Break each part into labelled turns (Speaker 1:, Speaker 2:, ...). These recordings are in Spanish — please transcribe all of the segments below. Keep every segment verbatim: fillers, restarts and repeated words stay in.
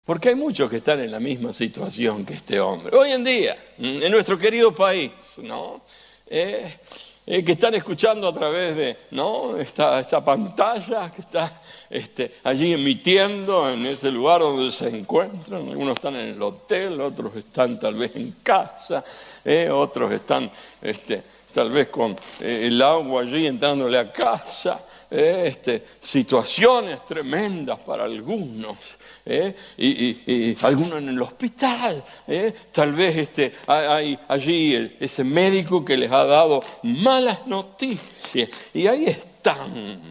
Speaker 1: Porque hay muchos que están en la misma situación que este hombre. Hoy en día, en nuestro querido país, ¿no? Eh, eh, que están escuchando a través de, ¿no? esta, esta pantalla que está este, allí emitiendo en ese lugar donde se encuentran. Algunos están en el hotel, otros están tal vez en casa, eh, otros están este, tal vez con eh, el agua allí entrándole a casa. Eh, este, situaciones tremendas para algunos. Eh, y, y, y algunos en el hospital, eh, tal vez este, hay allí el, ese médico que les ha dado malas noticias y ahí están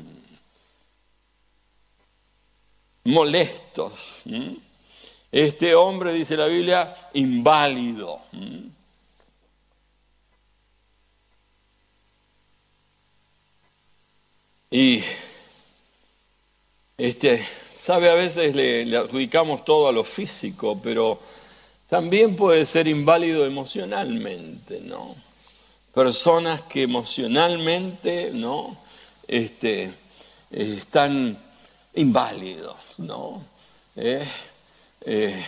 Speaker 1: molestos. ¿Mm? Este hombre, dice la Biblia, inválido. ¿Mm? Y este sabe, a veces le, le adjudicamos todo a lo físico, pero también puede ser inválido emocionalmente, ¿no? Personas que emocionalmente, ¿no? Este, eh, están inválidos, ¿no? Eh, eh,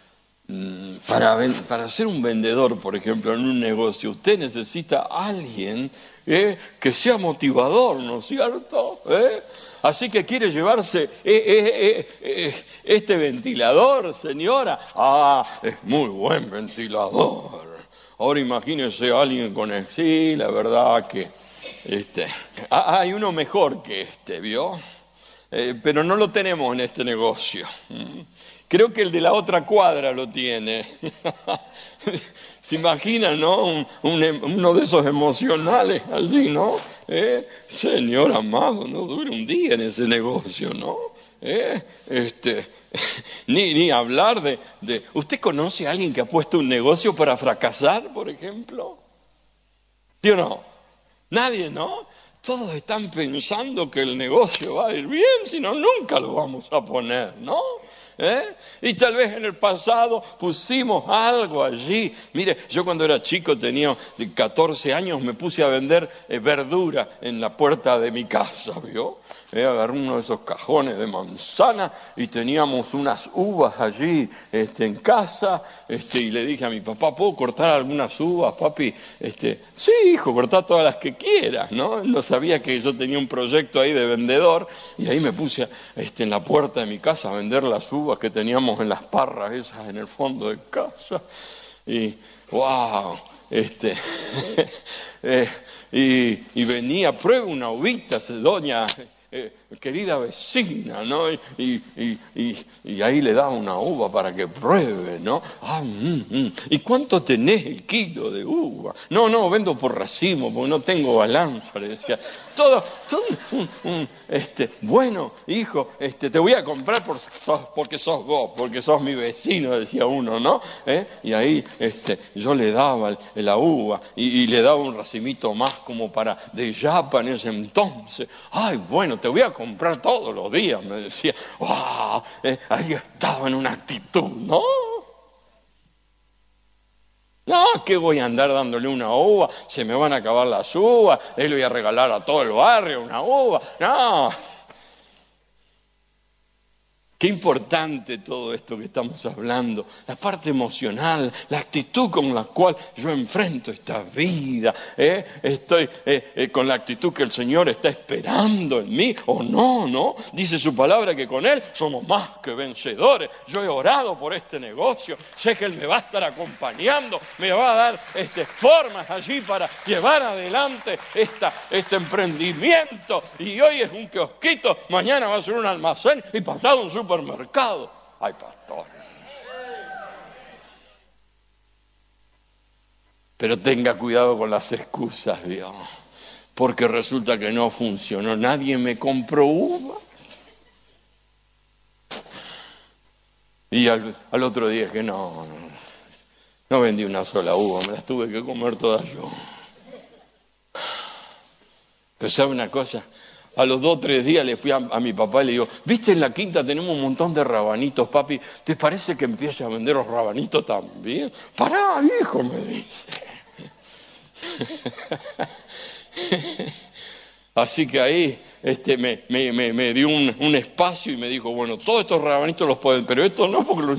Speaker 1: para, para ser un vendedor, por ejemplo, en un negocio, usted necesita a alguien eh, que sea motivador, ¿no es cierto? ¿Eh? Así que quiere llevarse eh, eh, eh, este ventilador, señora. Ah, es muy buen ventilador. Ahora imagínese a alguien con el... Sí, la verdad que este, ah, hay uno mejor que este, ¿vio? Eh, pero no lo tenemos en este negocio. Creo que el de la otra cuadra lo tiene. ¿Se imaginan, no? Un, un, uno de esos emocionales allí, ¿no? ¿Eh? Señor amado, no dure un día en ese negocio, ¿no? ¿Eh? Este, ni, ni hablar de, de... ¿Usted conoce a alguien que ha puesto un negocio para fracasar, por ejemplo? ¿Sí o no? Nadie, ¿no? Todos están pensando que el negocio va a ir bien, si no, nunca lo vamos a poner, ¿no? ¿Eh? Y tal vez en el pasado pusimos algo allí. Mire, yo cuando era chico, tenía catorce años, me puse a vender eh, verdura en la puerta de mi casa, ¿vio? Eh, agarré uno de esos cajones de manzana y teníamos unas uvas allí este, en casa, este, y le dije a mi papá, ¿puedo cortar algunas uvas, papi? Este, sí, hijo, cortá todas las que quieras, ¿no? Él no sabía que yo tenía un proyecto ahí de vendedor, y ahí me puse este, en la puerta de mi casa a vender las uvas que teníamos en las parras esas en el fondo de casa, y wow, este, eh, y, y venía, prueba una uvita, doña... Eh, querida vecina, ¿no? Y, y, y, y ahí le da una uva para que pruebe, ¿no? Ah, mm, mm. ¿Y cuánto tenés el kilo de uva? No, no, vendo por racimo, porque no tengo balanza, le decía. Todo, todo un, un, este, bueno, hijo, este, te voy a comprar por, sos, porque sos vos, porque sos mi vecino, decía uno, ¿no? ¿Eh? Y ahí este, yo le daba el, la uva y, y le daba un racimito más como para de yapa en ese entonces. Ay, bueno, te voy a comprar todos los días, me decía. ¡Wow! Eh, ahí estaba en una actitud, ¿no? No, que voy a andar dándole una uva, se me van a acabar las uvas, él le voy a regalar a todo el barrio una uva. No. Qué importante todo esto que estamos hablando, la parte emocional, la actitud con la cual yo enfrento esta vida, ¿eh? Estoy eh, eh, con la actitud que el Señor está esperando en mí, o no, ¿no? Dice su palabra que con Él somos más que vencedores. Yo he orado por este negocio, sé que Él me va a estar acompañando, me va a dar este, formas allí para llevar adelante esta, este emprendimiento, y hoy es un kiosquito, mañana va a ser un almacén y pasado un supermercado. Mercado. Ay, pastor. Pero tenga cuidado con las excusas, Dios, porque resulta que no funcionó. Nadie me compró uva. Y al, al otro día que no, no, no vendí una sola uva, me las tuve que comer todas yo. Pero ¿sabe una cosa? A los dos o tres días le fui a, a mi papá y le digo, ¿viste en la quinta tenemos un montón de rabanitos, papi? ¿Te parece que empiece a vender los rabanitos también? Pará, hijo, me dice. Así que ahí este, me, me, me, me dio un, un espacio y me dijo, bueno, todos estos rabanitos los pueden, pero estos no, porque los